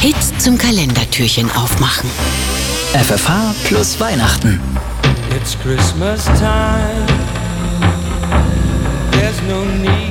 Hits zum Kalendertürchen aufmachen. FFH plus Weihnachten. It's Christmas time. There's no need